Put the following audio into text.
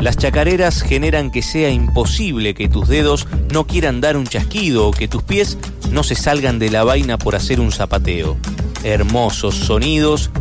Las chacareras generan que sea imposible que tus dedos no quieran dar un chasquido o que tus pies no se salgan de la vaina por hacer un zapateo. Hermosos sonidos